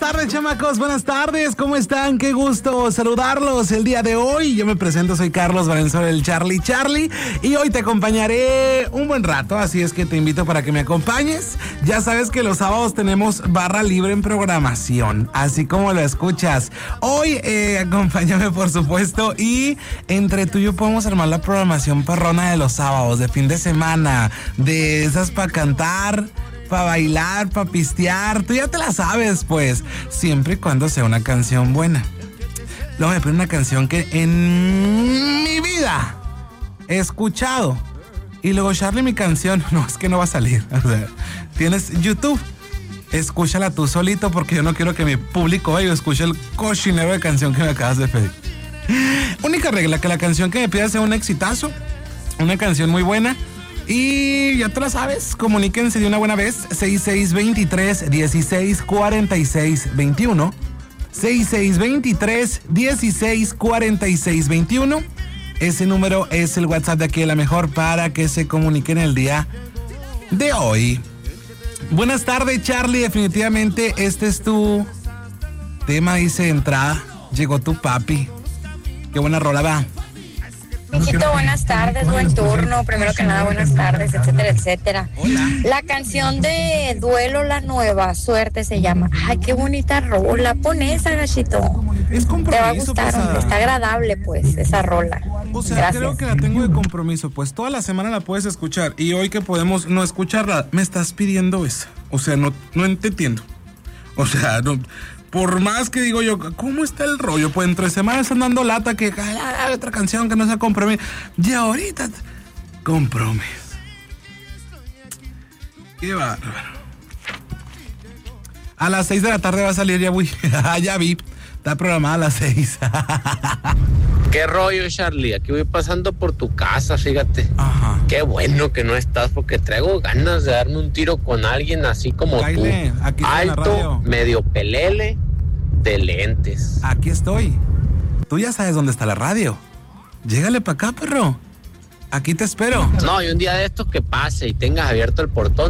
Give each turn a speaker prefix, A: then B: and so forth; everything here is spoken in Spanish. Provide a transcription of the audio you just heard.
A: tardes, chamacos, buenas tardes, ¿cómo están? Qué gusto saludarlos el día de hoy. Yo me presento, soy Carlos Valenzuela, el Charlie, y hoy te acompañaré un buen rato, así es que te invito para que me acompañes. Ya sabes que los sábados tenemos barra libre en programación, así como lo escuchas. Hoy acompáñame, por supuesto, y entre tú y yo podemos armar la programación perrona de los sábados, de fin de semana, de esas para cantar, para bailar, para pistear. Tú ya te la sabes, pues, siempre y cuando sea una canción buena. Luego me pone una canción que en mi vida he escuchado. Y luego, Charlie, mi canción, no, es que no va a salir. O sea, tienes YouTube, escúchala tú solito, porque yo no quiero que mi público vaya y escuche el cochinero de canción que me acabas de pedir. Única regla, que la canción que me pidas sea un exitazo, una canción muy buena. Y ya te la sabes, comuníquense de una buena vez, 6623-1646-21, 6623-1646-21. Ese número es el WhatsApp de aquí de La Mejor para que se comuniquen el día de hoy. Buenas tardes, Charlie, definitivamente este es tu tema, dice de entrada, llegó tu papi. Qué buena rola va.
B: Mijito, buenas tardes, buen turno, primero que nada, buenas tardes, etcétera, etcétera.
A: Hola.
B: La canción de Duelo, la nueva, Suerte se llama. Ay, qué bonita rola, pon esa, gachito.
A: Es compromiso.
B: Te va a gustar,
A: pues,
B: hombre, está agradable, pues, esa rola.
A: O sea,
B: Gracias.
A: creo que la tengo de compromiso, pues toda la semana la puedes escuchar y hoy que podemos no escucharla, me estás pidiendo esa. O sea, no te entiendo. O sea, no, por más que digo yo, ¿cómo está el rollo? Pues entre semanas están dando lata que hay otra canción que no sea compromiso. Y ahorita, compromiso. Qué bárbaro. A las 6 de la tarde va a salir, ya ya vi. Está programada a las 6.
C: ¿Qué rollo, Charlie? Aquí voy pasando por tu casa, fíjate.
A: Ajá.
C: Qué bueno que no estás, porque traigo ganas de darme un tiro con alguien así como
A: Cáile,
C: tú.
A: aquí está en la radio.
C: Alto, medio pelele, de lentes.
A: Aquí estoy. Tú ya sabes dónde está la radio. Llégale para acá, perro. Aquí te espero.
C: No, y un día de estos que pase y tengas abierto el portón,